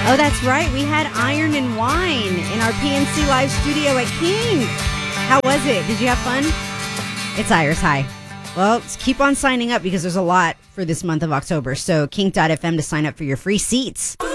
Oh, that's right. We had Iron and Wine in our PNC Live studio at King. How was it? Did you have fun? It's Iris. Hi. Well, keep on signing up because there's a lot for this month of October. So kink.fm to sign up for your free seats.